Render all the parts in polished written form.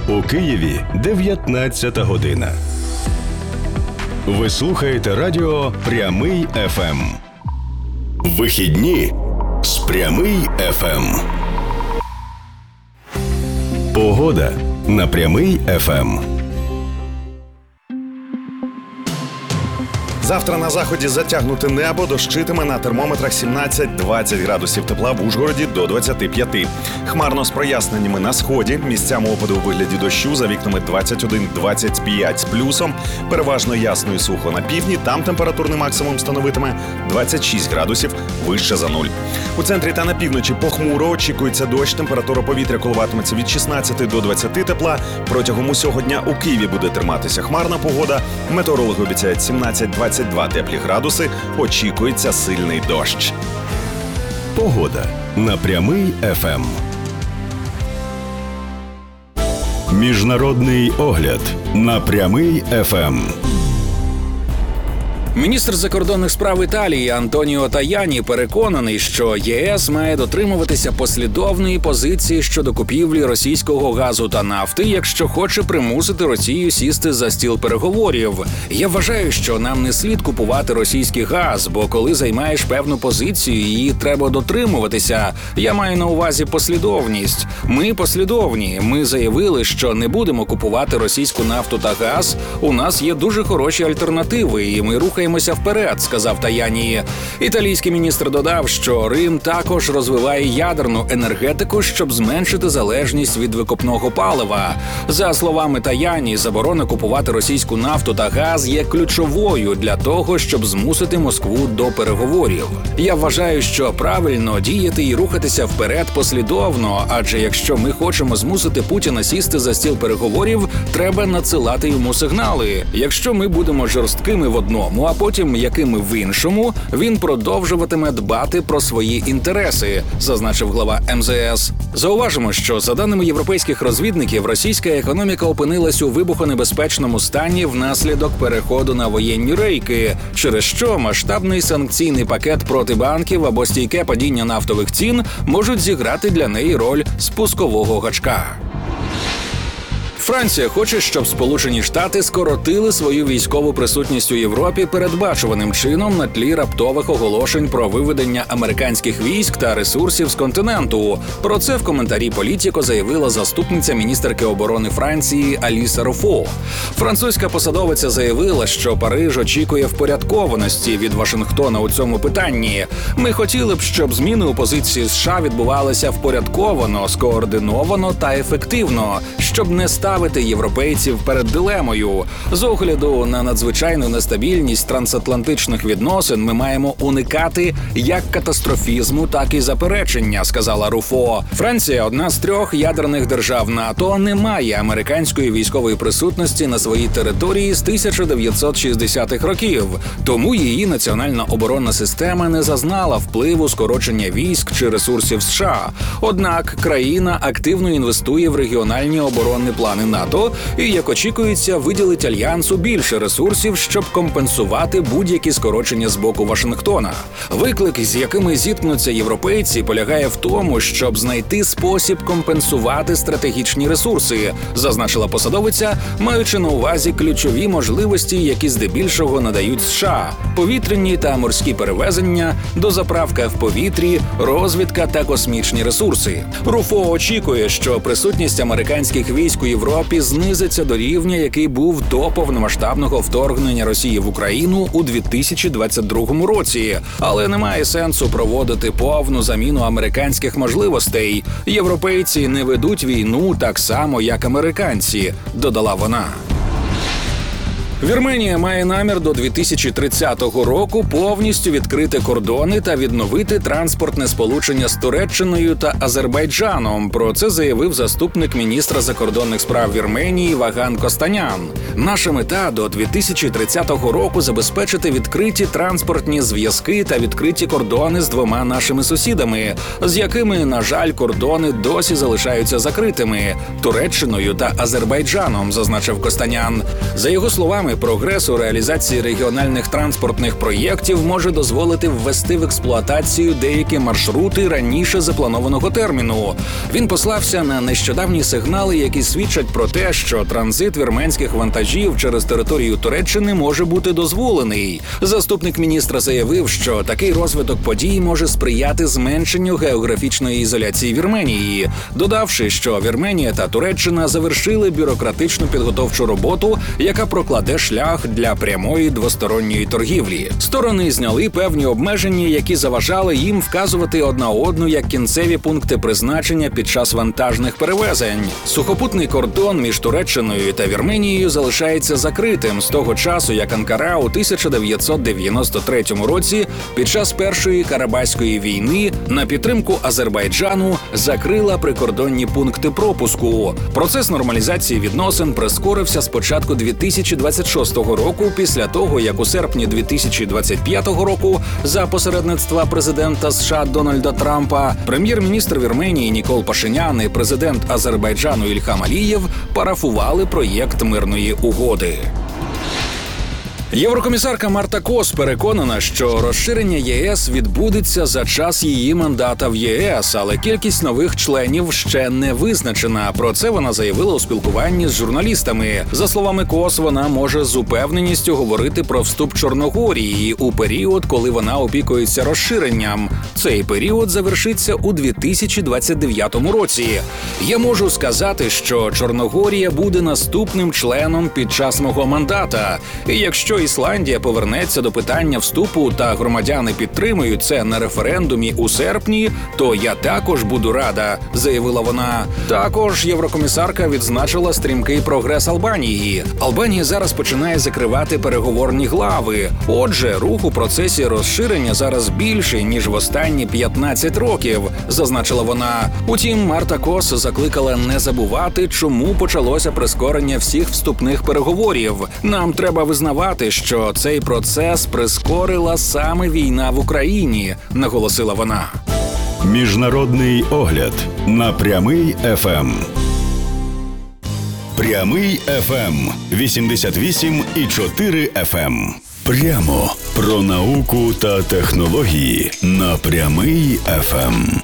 У Києві 19 година. Ви слухаєте радіо «Прямий ФМ». Вихідні з «Прямий ФМ». Погода на «Прямий ФМ». Завтра на заході затягнуте небо, дощитиме, на термометрах 17-20 градусів тепла, в Ужгороді до 25. Хмарно з проясненнями на сході, місцями опади у вигляді дощу, за вікнами 21-25 з плюсом, переважно ясно і сухо на півдні, там температурний максимум становитиме 26 градусів вище за нуль. У центрі та на півночі похмуро, очікується дощ, температура повітря коливатиметься від 16 до 20 тепла. Протягом усього дня у Києві буде триматися хмарна погода, метеорологи обіцяють 17-22 теплі градуси, очікується сильний дощ. Погода на «Прямий ФМ». Міжнародний огляд на «Прямий ФМ». Міністр закордонних справ Італії Антоніо Таяні переконаний, що ЄС має дотримуватися послідовної позиції щодо купівлі російського газу та нафти, якщо хоче примусити Росію сісти за стіл переговорів. Я вважаю, що нам не слід купувати російський газ, бо коли займаєш певну позицію, її треба дотримуватися. Я маю на увазі послідовність. Ми послідовні. Ми заявили, що не будемо купувати російську нафту та газ. У нас є дуже хороші альтернативи, і ми рухаємося вперед, сказав Таяні. Італійський міністр додав, що Рим також розвиває ядерну енергетику, щоб зменшити залежність від викопного палива. За словами Таяні, заборона купувати російську нафту та газ є ключовою для того, щоб змусити Москву до переговорів. Я вважаю, що правильно діяти і рухатися вперед послідовно, адже якщо ми хочемо змусити Путіна сісти за стіл переговорів, треба надсилати йому сигнали. Якщо ми будемо жорсткими в одному, а потім м'якими в іншому, він продовжуватиме дбати про свої інтереси, зазначив глава МЗС. Зауважимо, що за даними європейських розвідників, російська економіка опинилась у вибухонебезпечному стані внаслідок переходу на воєнні рейки, через що масштабний санкційний пакет проти банків або стійке падіння нафтових цін можуть зіграти для неї роль спускового гачка. Франція хоче, щоб Сполучені Штати скоротили свою військову присутність у Європі передбачуваним чином на тлі раптових оголошень про виведення американських військ та ресурсів з континенту. Про це в коментарі «Політіко» заявила заступниця міністерки оборони Франції Аліса Руфо. Французька посадовиця заявила, що Париж очікує впорядкованості від Вашингтона у цьому питанні. Ми хотіли б, щоб зміни у позиції США відбувалися впорядковано, скоординовано та ефективно, щоб не ставити європейців перед дилемою. З огляду на надзвичайну нестабільність трансатлантичних відносин ми маємо уникати як катастрофізму, так і заперечення, сказала Руфо. Франція, одна з 3 ядерних держав НАТО, не має американської військової присутності на своїй території з 1960-х років. Тому її національна оборонна система не зазнала впливу скорочення військ чи ресурсів США. Однак країна активно інвестує в регіональні оборонні плани НАТО і, як очікується, виділить Альянсу більше ресурсів, щоб компенсувати будь-які скорочення з боку Вашингтона. Виклик, з якими зіткнуться європейці, полягає в тому, щоб знайти спосіб компенсувати стратегічні ресурси, зазначила посадовиця, маючи на увазі ключові можливості, які здебільшого надають США – повітряні та морські перевезення, дозаправка в повітрі, розвідка та космічні ресурси. Руфо очікує, що присутність американських військ у Європі знизиться до рівня, який був до повномасштабного вторгнення Росії в Україну у 2022 році. Але немає сенсу проводити повну заміну американських можливостей. Європейці не ведуть війну так само, як американці, додала вона. Вірменія має намір до 2030 року повністю відкрити кордони та відновити транспортне сполучення з Туреччиною та Азербайджаном. Про це заявив заступник міністра закордонних справ Вірменії Ваган Костанян. Наша мета до 2030 року забезпечити відкриті транспортні зв'язки та відкриті кордони з 2 нашими сусідами, з якими, на жаль, кордони досі залишаються закритими – Туреччиною та Азербайджаном, зазначив Костанян. За його словами, роками прогрес у реалізації регіональних транспортних проєктів може дозволити ввести в експлуатацію деякі маршрути раніше запланованого терміну. Він послався на нещодавні сигнали, які свідчать про те, що транзит вірменських вантажів через територію Туреччини може бути дозволений. Заступник міністра заявив, що такий розвиток подій може сприяти зменшенню географічної ізоляції Вірменії, додавши, що Вірменія та Туреччина завершили бюрократичну підготовчу роботу, яка прокладе шлях для прямої двосторонньої торгівлі. Сторони зняли певні обмеження, які заважали їм вказувати одна одну як кінцеві пункти призначення під час вантажних перевезень. Сухопутний кордон між Туреччиною та Вірменією залишається закритим з того часу, як Анкара у 1993 році під час Першої Карабаської війни на підтримку Азербайджану закрила прикордонні пункти пропуску. Процес нормалізації відносин прискорився з початку 2026 року після того, як у серпні 2025 року за посередництва президента США Дональда Трампа прем'єр-міністр Вірменії Нікол Пашинян і президент Азербайджану Ільхам Алієв парафували проєкт мирної угоди. Єврокомісарка Марта Кос переконана, що розширення ЄС відбудеться за час її мандата в ЄС, але кількість нових членів ще не визначена. Про це вона заявила у спілкуванні з журналістами. За словами Кос, вона може з упевненістю говорити про вступ Чорногорії у період, коли вона опікується розширенням. Цей період завершиться у 2029 році. Я можу сказати, що Чорногорія буде наступним членом під час мого мандата. І якщо Ісландія повернеться до питання вступу та громадяни підтримують це на референдумі у серпні, то я також буду рада, заявила вона. Також єврокомісарка відзначила стрімкий прогрес Албанії. Албанія зараз починає закривати переговорні глави. Отже, рух у процесі розширення зараз більший, ніж в останні 15 років, зазначила вона. Утім, Марта Кос закликала не забувати, чому почалося прискорення всіх вступних переговорів. Нам треба визнавати, що цей процес прискорила саме війна в Україні, наголосила вона. Міжнародний огляд на Прямий ФМ. Прямий ФМ 88,4 FM. Прямо про науку та технології на Прямий ФМ.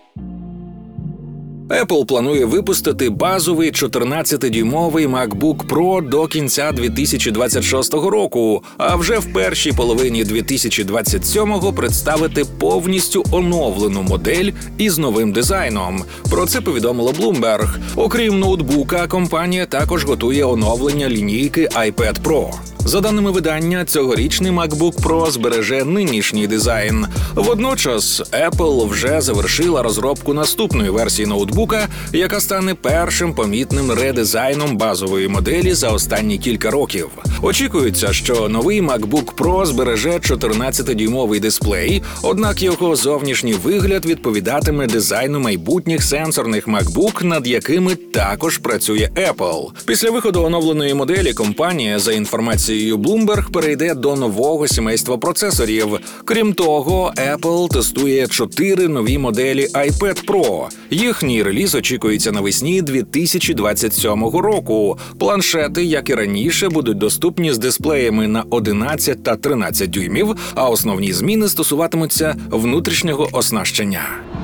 Apple планує випустити базовий 14-дюймовий MacBook Pro до кінця 2026 року, а вже в першій половині 2027-го представити повністю оновлену модель із новим дизайном. Про це повідомило Bloomberg. Окрім ноутбука, компанія також готує оновлення лінійки iPad Pro. За даними видання, цьогорічний MacBook Pro збереже нинішній дизайн. Водночас, Apple вже завершила розробку наступної версії ноутбука, яка стане першим помітним редизайном базової моделі за останні кілька років. Очікується, що новий MacBook Pro збереже 14-дюймовий дисплей, однак його зовнішній вигляд відповідатиме дизайну майбутніх сенсорних MacBook, над якими також працює Apple. Після виходу оновленої моделі компанія, за інформацією Bloomberg, перейде до нового сімейства процесорів. Крім того, Apple тестує 4 нові моделі iPad Pro. Їхній реліз очікується навесні 2027 року. Планшети, як і раніше, будуть доступні з дисплеями на 11 та 13 дюймів, а основні зміни стосуватимуться внутрішнього оснащення.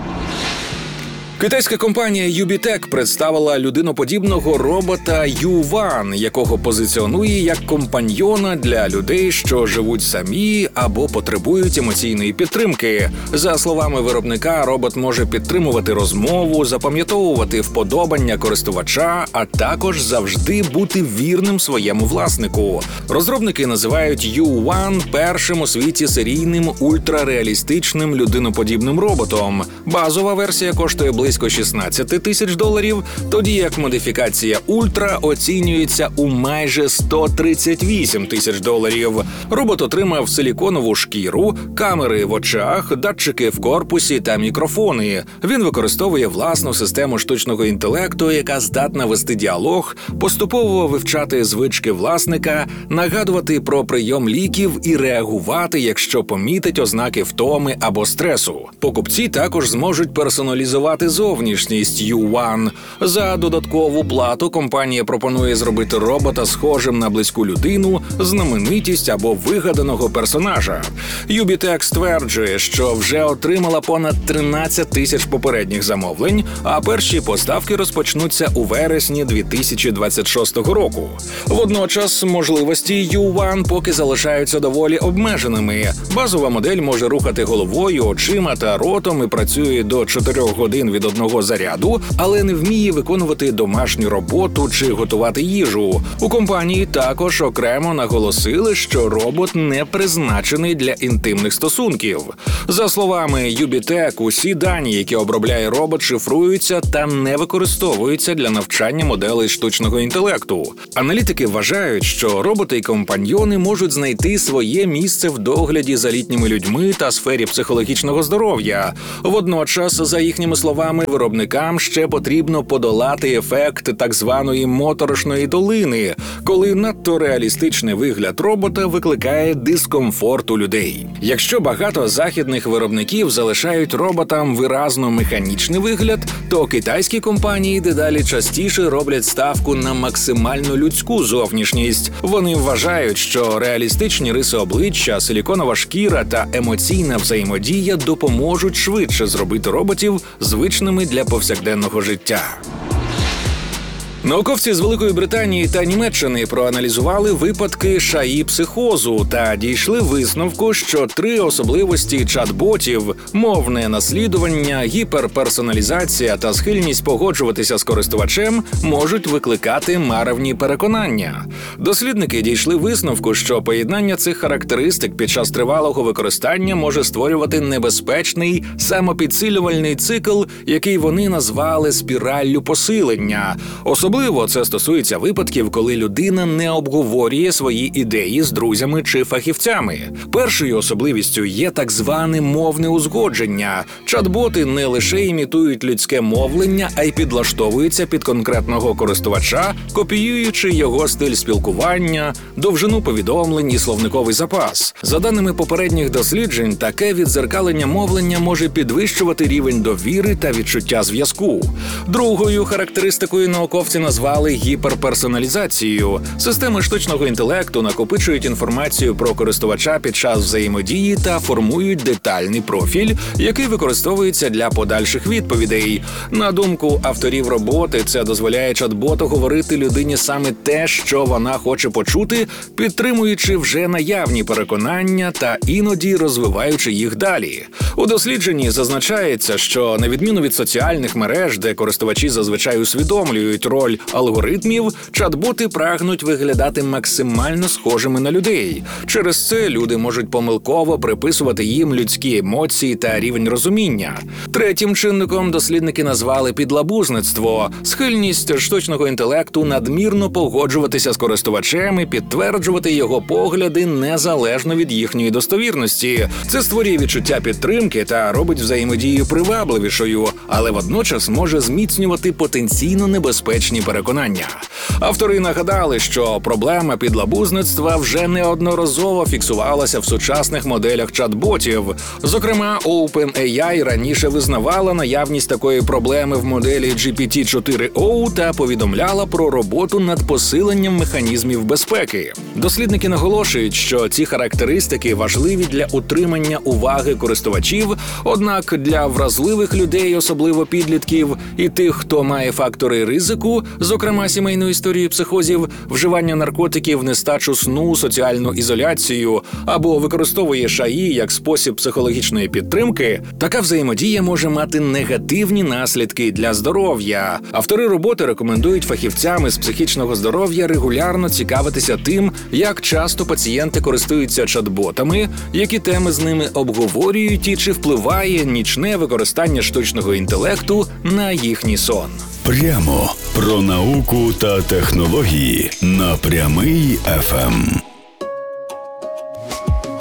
Китайська компанія UBTech представила людиноподібного робота U1, якого позиціонує як компаньйона для людей, що живуть самі або потребують емоційної підтримки. За словами виробника, робот може підтримувати розмову, запам'ятовувати вподобання користувача, а також завжди бути вірним своєму власнику. Розробники називають U1 першим у світі серійним ультрареалістичним людиноподібним роботом. Базова версія коштує близько $16 тисяч, тоді як модифікація Ультра оцінюється у майже $138 тисяч. Робот отримав силіконову шкіру, камери в очах, датчики в корпусі та мікрофони. Він використовує власну систему штучного інтелекту, яка здатна вести діалог, поступово вивчати звички власника, нагадувати про прийом ліків і реагувати, якщо помітить ознаки втоми або стресу. Покупці також зможуть персоналізувати зображення зовнішність U1. За додаткову плату компанія пропонує зробити робота схожим на близьку людину, знаменитість або вигаданого персонажа. Юбітек стверджує, що вже отримала понад 13 тисяч попередніх замовлень, а перші поставки розпочнуться у вересні 2026 року. Водночас можливості U1 поки залишаються доволі обмеженими. Базова модель може рухати головою, очима та ротом і працює до 4 годин від одного заряду, але не вміє виконувати домашню роботу чи готувати їжу. У компанії також окремо наголосили, що робот не призначений для інтимних стосунків. За словами Юбітек, усі дані, які обробляє робот, шифруються та не використовуються для навчання моделей штучного інтелекту. Аналітики вважають, що роботи і компаньйони можуть знайти своє місце в догляді за літніми людьми та сфері психологічного здоров'я. Водночас, за їхніми словами, виробникам ще потрібно подолати ефект так званої моторошної долини, коли надто реалістичний вигляд робота викликає дискомфорт у людей. Якщо багато західних виробників залишають роботам виразно механічний вигляд, то китайські компанії дедалі частіше роблять ставку на максимально людську зовнішність. Вони вважають, що реалістичні риси обличчя, силіконова шкіра та емоційна взаємодія допоможуть швидше зробити роботів звичними для повсякденного життя. Науковці з Великої Британії та Німеччини проаналізували випадки ШАІ-психозу та дійшли висновку, що 3 особливості чат-ботів – мовне наслідування, гіперперсоналізація та схильність погоджуватися з користувачем – можуть викликати маревні переконання. Дослідники дійшли висновку, що поєднання цих характеристик під час тривалого використання може створювати небезпечний самопідсилювальний цикл, який вони назвали спіраллю посилення. Особливо це стосується випадків, коли людина не обговорює свої ідеї з друзями чи фахівцями. Першою особливістю є так зване мовне узгодження. Чат-боти не лише імітують людське мовлення, а й підлаштовуються під конкретного користувача, копіюючи його стиль спілкування, довжину повідомлень і словниковий запас. За даними попередніх досліджень, таке віддзеркалення мовлення може підвищувати рівень довіри та відчуття зв'язку. Другою характеристикою науковці назвали гіперперсоналізацією. Системи штучного інтелекту накопичують інформацію про користувача під час взаємодії та формують детальний профіль, який використовується для подальших відповідей. На думку авторів роботи, це дозволяє чат-боту говорити людині саме те, що вона хоче почути, підтримуючи вже наявні переконання та іноді розвиваючи їх далі. У дослідженні зазначається, що на відміну від соціальних мереж, де користувачі зазвичай усвідомлюють роль алгоритмів, чат-боти прагнуть виглядати максимально схожими на людей. Через це люди можуть помилково приписувати їм людські емоції та рівень розуміння. Третім чинником дослідники назвали підлабузництво – схильність штучного інтелекту надмірно погоджуватися з користувачем і підтверджувати його погляди незалежно від їхньої достовірності. Це створює відчуття підтримки та робить взаємодію привабливішою, але водночас може зміцнювати потенційно небезпечні переконання. Автори нагадали, що проблема підлабузництва вже неодноразово фіксувалася в сучасних моделях чат-ботів. Зокрема, OpenAI раніше визнавала наявність такої проблеми в моделі GPT-4o та повідомляла про роботу над посиленням механізмів безпеки. Дослідники наголошують, що ці характеристики важливі для утримання уваги користувачів, однак для вразливих людей, особливо підлітків, і тих, хто має фактори ризику, зокрема сімейну історію психозів, вживання наркотиків, нестачу сну, соціальну ізоляцію або використовує ШАІ як спосіб психологічної підтримки, така взаємодія може мати негативні наслідки для здоров'я. Автори роботи рекомендують фахівцям із психічного здоров'я регулярно цікавитися тим, як часто пацієнти користуються чат-ботами, які теми з ними обговорюють і чи впливає нічне використання штучного інтелекту на їхній сон. Прямо про науку та технології на Прямий ФМ.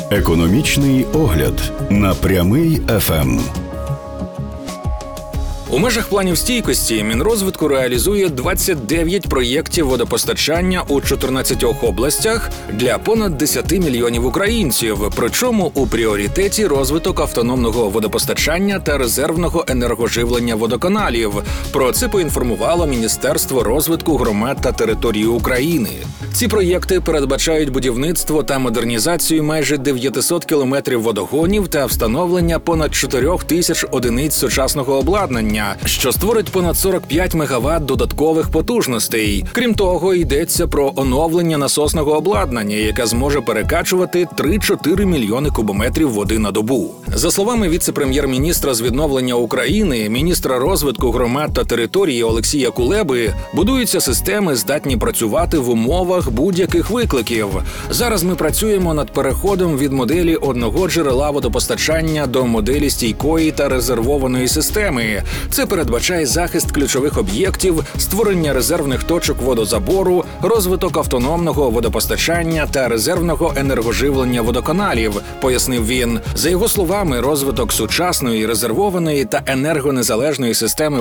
Економічний огляд на Прямий ФМ. У межах планів стійкості Мінрозвитку реалізує 29 проєктів водопостачання у 14 областях для понад 10 мільйонів українців, причому у пріоритеті розвиток автономного водопостачання та резервного енергоживлення водоканалів. Про це поінформувало Міністерство розвитку громад та території України. Ці проєкти передбачають будівництво та модернізацію майже 900 кілометрів водогонів та встановлення понад 4 тисяч одиниць сучасного обладнання, що створить понад 45 МВт додаткових потужностей. Крім того, йдеться про оновлення насосного обладнання, яке зможе перекачувати 3-4 мільйони кубометрів води на добу. За словами віце-прем'єр-міністра з відновлення України, міністра розвитку громад та території Олексія Кулеби, будуються системи, здатні працювати в умовах будь-яких викликів. Зараз ми працюємо над переходом від моделі одного джерела водопостачання до моделі стійкої та резервованої системи. Це передбачає захист ключових об'єктів, створення резервних точок водозабору, розвиток автономного водопостачання та резервного енергоживлення водоканалів, пояснив він. За його словами, розвиток сучасної, резервованої та енергонезалежної системи